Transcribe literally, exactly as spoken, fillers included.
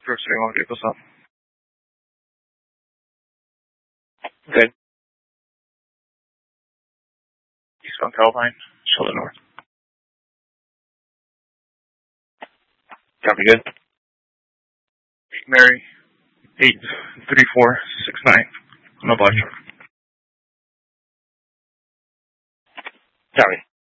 First thing on vehicles up. Good. Eastbound Calvine, Sheldon North. Copy, good. Mary, eight three four six nine. No black truck. Copy.